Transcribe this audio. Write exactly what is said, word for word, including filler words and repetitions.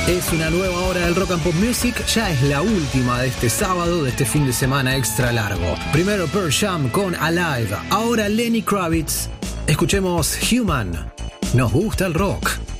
Es una nueva hora del Rock and Pop Music, ya es la última de este sábado, de este fin de semana extra largo. Primero Pearl Jam con Alive, ahora Lenny Kravitz. Escuchemos Human. Nos gusta el rock.